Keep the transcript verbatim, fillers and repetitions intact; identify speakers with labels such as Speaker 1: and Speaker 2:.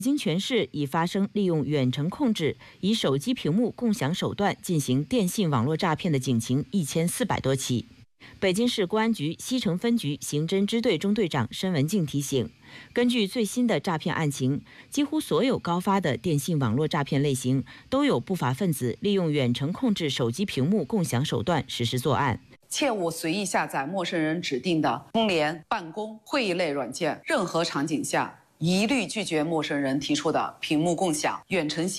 Speaker 1: 北京全市已发生利用远程控制、以手机屏幕共享手段进行电信网络诈骗的警情一千四百多起。北京市公安局西城分局刑侦支队中队长申文静提醒，根据最新的诈骗案情，几乎所有高发的电信网络诈骗类型都有不法分子利用远程控制手机屏幕共享手段实施作案。
Speaker 2: 切勿随意下载陌生人指定的通联、办公、会议类软件，任何场景下一律拒绝陌生人提出的屏幕共享、远程协